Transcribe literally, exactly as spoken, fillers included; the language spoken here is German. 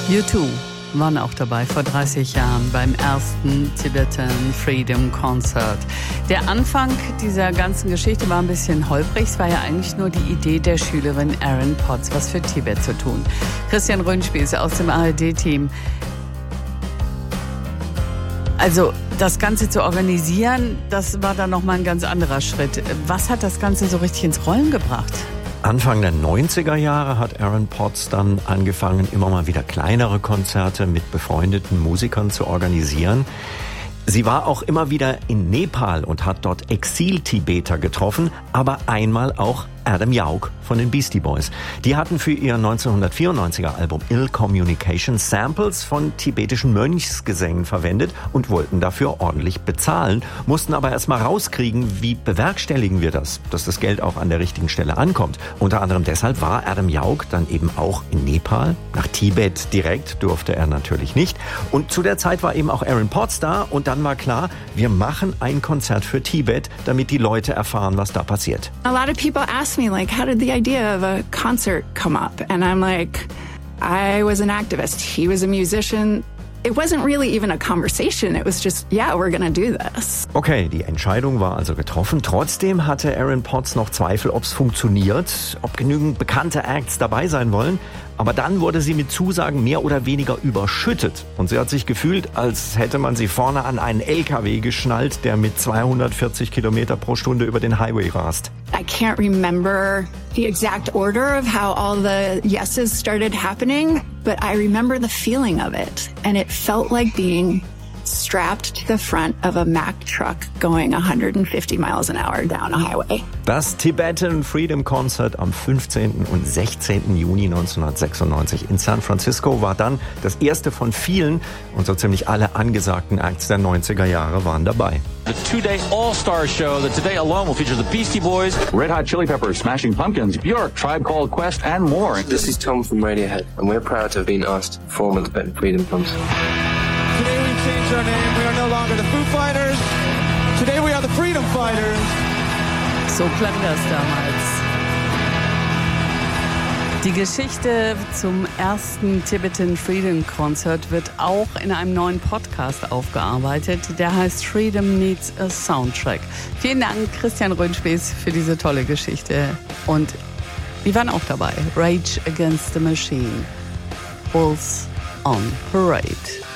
U zwei waren auch dabei vor dreißig Jahren beim ersten Tibetan Freedom Concert. Der Anfang dieser ganzen Geschichte war ein bisschen holprig. Es war ja eigentlich nur die Idee der Schülerin Erin Potts, was für Tibet zu tun. Christian Röhnspieß aus dem A R D-Team. Also das Ganze zu organisieren, das war dann nochmal ein ganz anderer Schritt. Was hat das Ganze so richtig ins Rollen gebracht? Anfang der neunziger Jahre hat Erin Potts dann angefangen, immer mal wieder kleinere Konzerte mit befreundeten Musikern zu organisieren. Sie war auch immer wieder in Nepal und hat dort Exil-Tibeter getroffen, aber einmal auch Adam Yauch von den Beastie Boys. Die hatten für ihr neunzehnhundertvierundneunziger Album Ill Communication Samples von tibetischen Mönchsgesängen verwendet und wollten dafür ordentlich bezahlen, mussten aber erstmal rauskriegen, wie bewerkstelligen wir das, dass das Geld auch an der richtigen Stelle ankommt. Unter anderem deshalb war Adam Yauch dann eben auch in Nepal. Nach Tibet direkt durfte er natürlich nicht. Und zu der Zeit war eben auch Erin Potts da und dann war klar, wir machen ein Konzert für Tibet, damit die Leute erfahren, was da passiert. A lot of people ask me, like, how did the idea of a concert come up? And I'm like, I was an activist. He was a musician. It wasn't really even a conversation. It was just, yeah, we're gonna do this. Okay, die Entscheidung war also getroffen. Trotzdem hatte Erin Potts noch Zweifel, ob es funktioniert, ob genügend bekannte Acts dabei sein wollen. Aber dann wurde sie mit Zusagen mehr oder weniger überschüttet. Und sie hat sich gefühlt, als hätte man sie vorne an einen L K W geschnallt, der mit zweihundertvierzig Kilometer pro Stunde über den Highway rast. I can't remember the exact order of how all the yeses started happening, but I remember the feeling of it. And it felt like being strapped to the front of a Mack truck going one hundred fifty miles an hour down a highway. Das Tibetan Freedom Concert am fünfzehnten und sechzehnten Juni neunzehnhundertsechsundneunzig in San Francisco war dann das erste von vielen und so ziemlich alle angesagten Acts der neunziger Jahre waren dabei. The two-day all-star show that today alone will feature the Beastie Boys, Red Hot Chili Peppers, Smashing Pumpkins, Björk, Tribe Called Quest, and more. This is Tom from Radiohead, and we're proud to have been asked to perform at the Tibetan Freedom Concert. Today we've changed our name. We are no longer the Foo Fighters. Today we are the Freedom Fighters. So klang das damals. Die Geschichte zum ersten Tibetan Freedom Concert wird auch in einem neuen Podcast aufgearbeitet. Der heißt Freedom Needs a Soundtrack. Vielen Dank, Christian Röhnspieß, für diese tolle Geschichte. Und wir waren auch dabei. Rage Against the Machine. Bulls on Parade.